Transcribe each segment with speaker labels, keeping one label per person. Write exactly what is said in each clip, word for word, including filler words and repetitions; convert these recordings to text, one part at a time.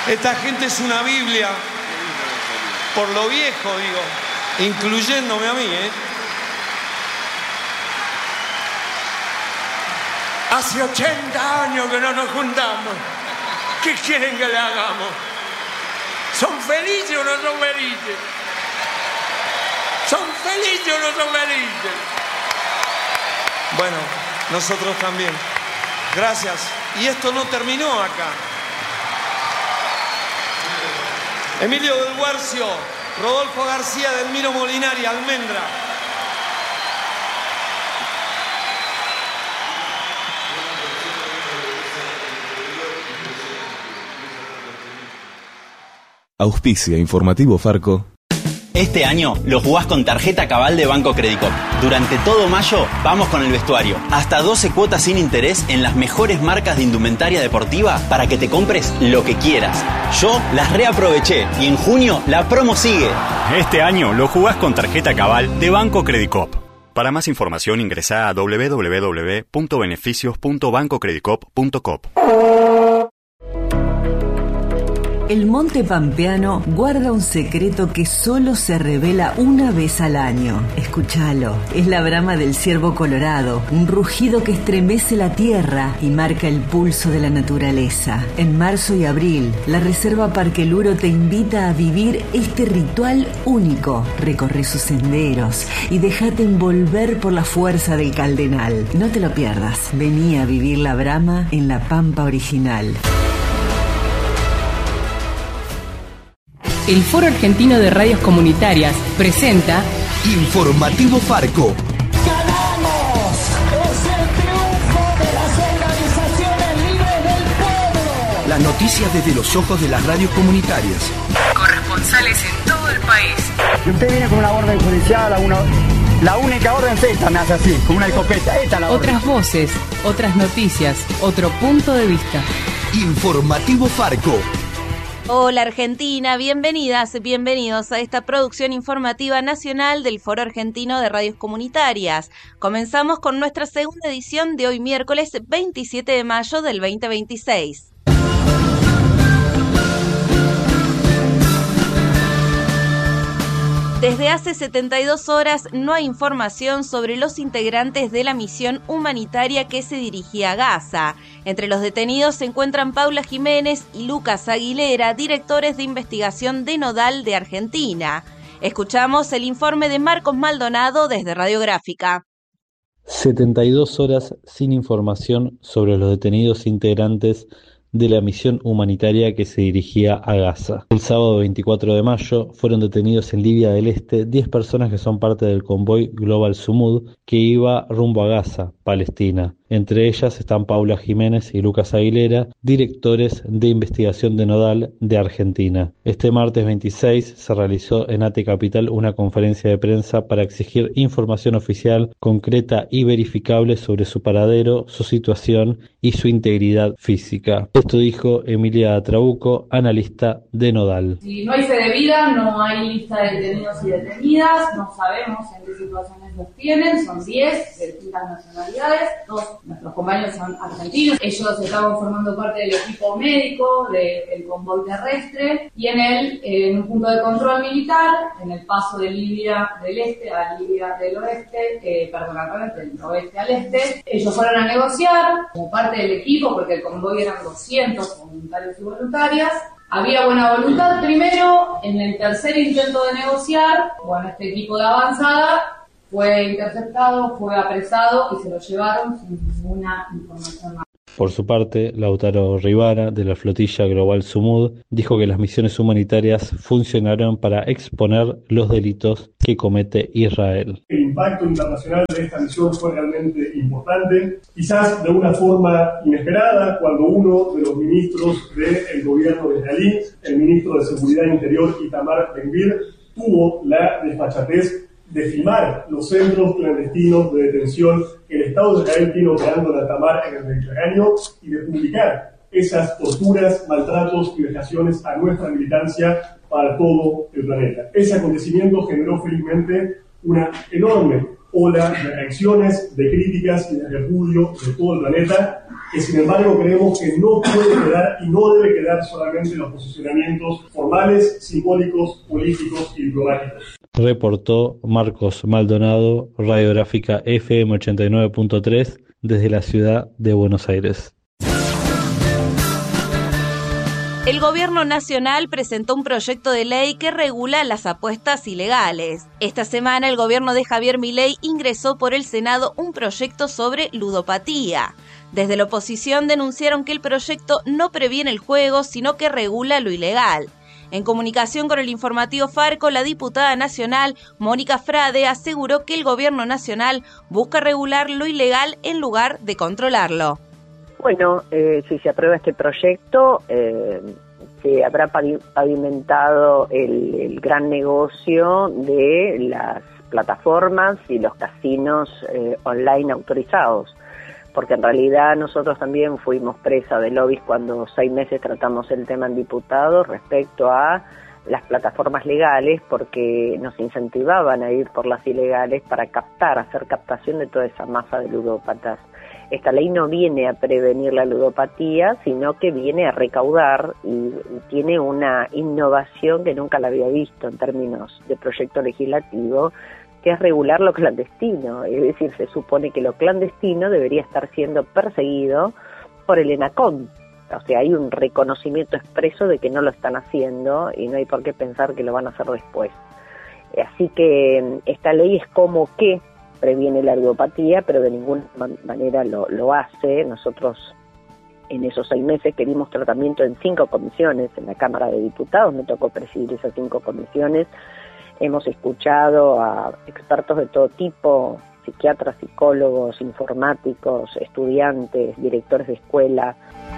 Speaker 1: Esta gente es una Biblia, por lo viejo digo, incluyéndome a mí, ¿eh? Hace ochenta años que no nos juntamos. ¿Qué quieren que le hagamos? ¿Son felices o no son felices? ¿Son felices o no son felices? Bueno, nosotros también. Gracias. Y esto no terminó acá. Emilio del Guercio, Rodolfo García, Delmiro Molinari, Almendra.
Speaker 2: Auspicia Informativo Farco.
Speaker 3: Este año lo jugás con tarjeta Cabal de Banco Credicop. Durante todo mayo vamos con el vestuario. Hasta doce cuotas sin interés en las mejores marcas de indumentaria deportiva para que te compres lo que quieras. Yo las reaproveché y en junio la promo sigue.
Speaker 4: Este año lo jugás con tarjeta Cabal de Banco Credicop. Para más información ingresá a doble u doble u doble u punto beneficios punto banco credicop punto com.
Speaker 5: El monte pampeano guarda un secreto que solo se revela una vez al año. Escúchalo. Es la brama del ciervo colorado, un rugido que estremece la tierra y marca el pulso de la naturaleza. En marzo y abril, la Reserva Parque Luro te invita a vivir este ritual único. Recorre sus senderos y déjate envolver por la fuerza del caldenal. No te lo pierdas. Vení a vivir la brama en la pampa original.
Speaker 6: El Foro Argentino de Radios Comunitarias presenta
Speaker 7: Informativo Farco.
Speaker 8: ¡Ganamos! ¡Es el triunfo de las organizaciones libres del pueblo!
Speaker 7: Las noticias desde los ojos de las radios comunitarias.
Speaker 6: Corresponsales en todo el país.
Speaker 9: Y usted viene con una orden judicial, a una, la única orden es esta, me hace así, con una escopeta. Esta la
Speaker 6: Otras orden. Voces, otras noticias, otro punto de vista.
Speaker 7: Informativo Farco.
Speaker 10: Hola Argentina, bienvenidas, bienvenidos a esta producción informativa nacional del Foro Argentino de Radios Comunitarias. Comenzamos con nuestra segunda edición de hoy miércoles veintisiete de mayo del veinte veintiséis. Desde hace setenta y dos horas no hay información sobre los integrantes de la misión humanitaria que se dirigía a Gaza. Entre los detenidos se encuentran Paula Jiménez y Lucas Aguilera, directores de investigación de Nodal de Argentina. Escuchamos el informe de Marcos Maldonado desde Radiográfica.
Speaker 11: setenta y dos horas sin información sobre los detenidos integrantes de la misión humanitaria que se dirigía a Gaza. El sábado veinticuatro de mayo fueron detenidos en Libia del Este diez personas que son parte del convoy Global Sumud que iba rumbo a Gaza, Palestina. Entre ellas están Paula Jiménez y Lucas Aguilera, directores de investigación de Nodal de Argentina. Este martes veintiséis se realizó en A T E Capital una conferencia de prensa para exigir información oficial, concreta y verificable sobre su paradero, su situación y su integridad física. Esto dijo Emilia Trabuco, analista de Nodal.
Speaker 12: Si no hay fe de vida, no hay lista de detenidos y detenidas, no sabemos en qué situaciones los tienen, son diez de distintas nacionalidades, dos nuestros compañeros son argentinos, ellos estaban formando parte del equipo médico del convoy terrestre y en el en un punto de control militar, en el paso de Libia del este a Libia del oeste, eh, perdón, al revés, del oeste al este, ellos fueron a negociar como parte del equipo, porque el convoy eran doscientos voluntarios y voluntarias. Había buena voluntad primero, en el tercer intento de negociar, bueno, este equipo de avanzada fue interceptado, fue apresado y se lo llevaron sin ninguna información más.
Speaker 11: Por su parte, Lautaro Rivara, de la flotilla Global Sumud, dijo que las misiones humanitarias funcionaron para exponer los delitos que comete Israel.
Speaker 13: El impacto internacional de esta misión fue realmente importante, quizás de una forma inesperada, cuando uno de los ministros del gobierno israelí, el ministro de Seguridad Interior Itamar Ben-Gvir, tuvo la desfachatez de filmar los centros clandestinos de detención que el Estado de Israel tiene operando en alta mar en el Mediterráneo y de publicar esas torturas, maltratos y vejaciones a nuestra militancia para todo el planeta. Ese acontecimiento generó felizmente una enorme ola de reacciones, de críticas y de repudio de todo el planeta que sin embargo creemos que no puede quedar y no debe quedar solamente en los posicionamientos formales, simbólicos, políticos y diplomáticos.
Speaker 11: Reportó Marcos Maldonado, Radiográfica F M ochenta y nueve punto tres, desde la ciudad de Buenos Aires.
Speaker 10: El Gobierno Nacional presentó un proyecto de ley que regula las apuestas ilegales. Esta semana el gobierno de Javier Milei ingresó por el Senado un proyecto sobre ludopatía. Desde la oposición denunciaron que el proyecto no previene el juego, sino que regula lo ilegal. En comunicación con el informativo Farco, la diputada nacional Mónica Frade aseguró que el Gobierno Nacional busca regular lo ilegal en lugar de controlarlo.
Speaker 14: Bueno, eh, si se aprueba este proyecto, eh, se habrá pavimentado el, el gran negocio de las plataformas y los casinos eh, online autorizados, porque en realidad nosotros también fuimos presa de lobbies cuando seis meses tratamos el tema en diputados respecto a las plataformas legales, porque nos incentivaban a ir por las ilegales para captar, hacer captación de toda esa masa de ludópatas. Esta ley no viene a prevenir la ludopatía, sino que viene a recaudar y, y tiene una innovación que nunca la había visto en términos de proyecto legislativo, que es regular lo clandestino. Es decir, se supone que lo clandestino debería estar siendo perseguido por el ENACOM. O sea, hay un reconocimiento expreso de que no lo están haciendo y no hay por qué pensar que lo van a hacer después. Así que esta ley es como que previene la ludopatía, pero de ninguna manera lo, lo hace. Nosotros en esos seis meses que dimos tratamiento en cinco comisiones en la Cámara de Diputados, me tocó presidir esas cinco comisiones, hemos escuchado a expertos de todo tipo, psiquiatras, psicólogos, informáticos, estudiantes, directores de escuela.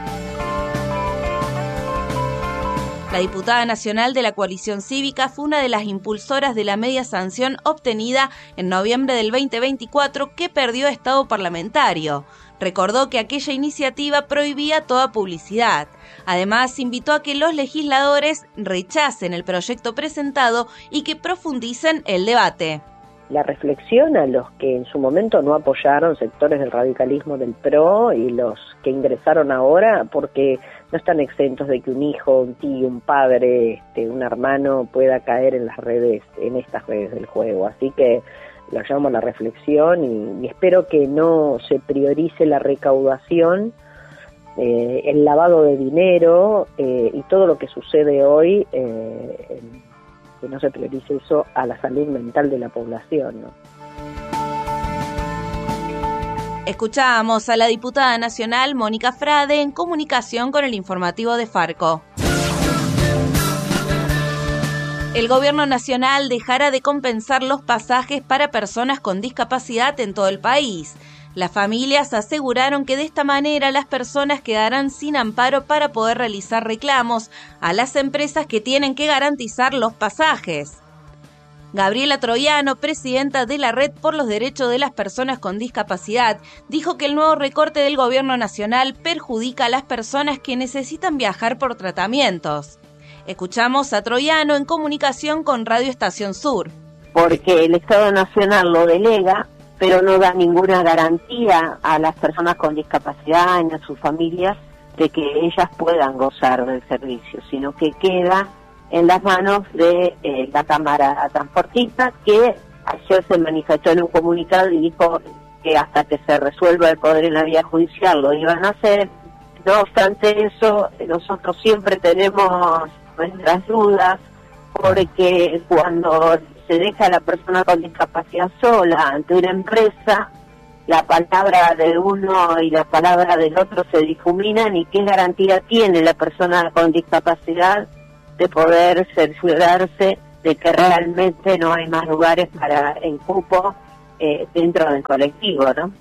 Speaker 10: La diputada nacional de la coalición cívica fue una de las impulsoras de la media sanción obtenida en noviembre del veinte veinticuatro que perdió estado parlamentario. Recordó que aquella iniciativa prohibía toda publicidad. Además, invitó a que los legisladores rechacen el proyecto presentado y que profundicen el debate.
Speaker 14: La reflexión a los que en su momento no apoyaron, sectores del radicalismo del P R O y los que ingresaron ahora, porque no están exentos de que un hijo, un tío, un padre, este, un hermano pueda caer en las redes, en estas redes del juego. Así que lo llamo a la reflexión y, y espero que no se priorice la recaudación, eh, el lavado de dinero eh, y todo lo que sucede hoy, eh, en, que no se priorice eso a la salud mental de la población, ¿no?
Speaker 10: Escuchábamos a la diputada nacional Mónica Frade en comunicación con el informativo de Farco. El Gobierno Nacional dejará de compensar los pasajes para personas con discapacidad en todo el país. Las familias aseguraron que de esta manera las personas quedarán sin amparo para poder realizar reclamos a las empresas que tienen que garantizar los pasajes. Gabriela Troiano, presidenta de la Red por los Derechos de las Personas con Discapacidad, dijo que el nuevo recorte del Gobierno Nacional perjudica a las personas que necesitan viajar por tratamientos. Escuchamos a Troiano en comunicación con Radio Estación Sur.
Speaker 15: Porque el Estado Nacional lo delega, pero no da ninguna garantía a las personas con discapacidad ni a sus familias de que ellas puedan gozar del servicio, sino que queda en las manos de eh, la Cámara Transportista, que ayer se manifestó en un comunicado y dijo que hasta que se resuelva el poder en la vía judicial lo iban a hacer. No obstante eso, nosotros siempre tenemos nuestras dudas, porque cuando se deja a la persona con discapacidad sola ante una empresa, la palabra de uno y la palabra del otro se difuminan, y qué garantía tiene la persona con discapacidad de poder cerciorarse de que realmente no hay más lugares para en cupo eh, dentro del colectivo, ¿no?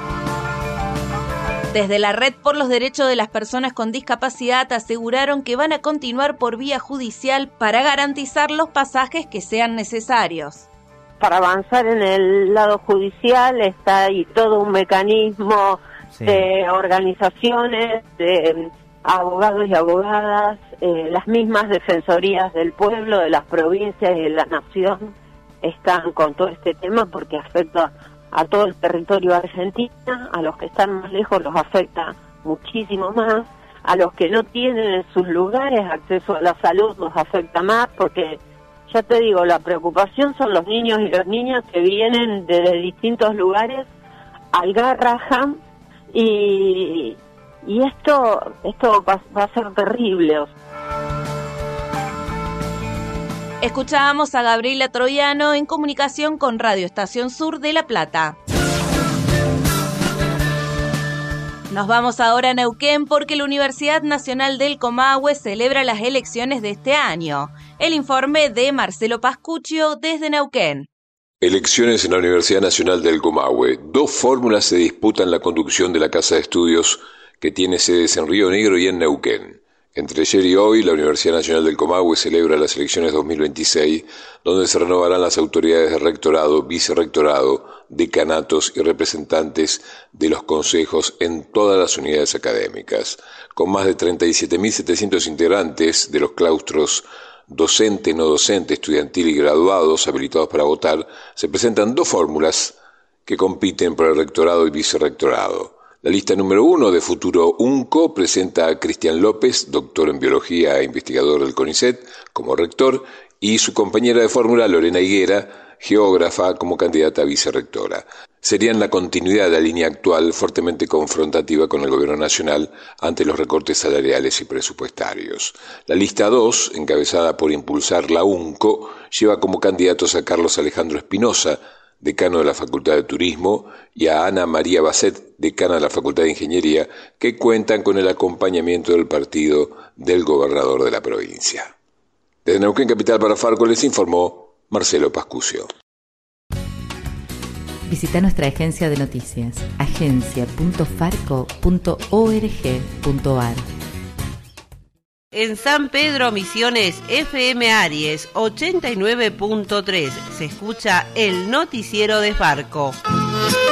Speaker 10: Desde la Red por los Derechos de las Personas con Discapacidad aseguraron que van a continuar por vía judicial para garantizar los pasajes que sean necesarios.
Speaker 15: Para avanzar en el lado judicial está ahí todo un mecanismo sí. de organizaciones, de abogados y abogadas, eh, las mismas defensorías del pueblo, de las provincias y de la nación están con todo este tema porque afecta a todo el territorio argentino, a los que están más lejos los afecta muchísimo más. A los que no tienen en sus lugares acceso a la salud los afecta más, porque ya te digo, la preocupación son los niños y las niñas que vienen desde distintos lugares al Garrahan, y, y esto, esto va, va a ser terrible.
Speaker 10: Escuchábamos a Gabriela Troiano en comunicación con Radio Estación Sur de La Plata. Nos vamos ahora a Neuquén porque la Universidad Nacional del Comahue celebra las elecciones de este año. El informe de Marcelo Pascuccio desde Neuquén.
Speaker 16: Elecciones en la Universidad Nacional del Comahue. Dos fórmulas se disputan la conducción de la Casa de Estudios que tiene sedes en Río Negro y en Neuquén. Entre ayer y hoy, la Universidad Nacional del Comahue celebra las elecciones dos mil veintiséis, donde se renovarán las autoridades de rectorado, vicerrectorado, decanatos y representantes de los consejos en todas las unidades académicas. Con más de treinta y siete mil setecientos integrantes de los claustros docente, no docente, estudiantil y graduados habilitados para votar, se presentan dos fórmulas que compiten por el rectorado y vicerrectorado. La lista número uno de futuro UNCO presenta a Cristian López, doctor en biología e investigador del CONICET, como rector, y su compañera de fórmula, Lorena Higuera, geógrafa, como candidata a vicerrectora. Serían la continuidad de la línea actual fuertemente confrontativa con el gobierno nacional ante los recortes salariales y presupuestarios. La lista dos, encabezada por Impulsar la UNCO, lleva como candidatos a Carlos Alejandro Espinosa, decano de la Facultad de Turismo, y a Ana María Basset, decana de la Facultad de Ingeniería, que cuentan con el acompañamiento del partido del gobernador de la provincia. Desde Neuquén Capital para Farco les informó Marcelo Pascuccio.
Speaker 17: Visita nuestra agencia de noticias, agencia punto farco punto org punto ar.
Speaker 18: En San Pedro Misiones, F M Aries ochenta y nueve punto tres, se escucha el noticiero de Farco.